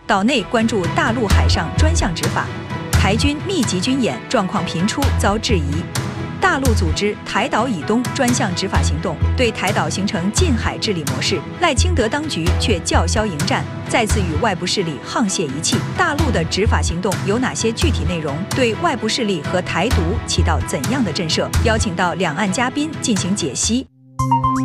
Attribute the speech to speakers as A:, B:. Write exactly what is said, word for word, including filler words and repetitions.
A: 岛内关注大陆海上专项执法，台军密集军演状况频出遭质疑。大陆组织台岛以东专项执法行动，对台岛形成近海治理模式。赖清德当局却叫嚣迎战，再次与外部势力沆瀣一气。大陆的执法行动有哪些具体内容？对外部势力和台独起到怎样的震慑？邀请到两岸嘉宾进行解析。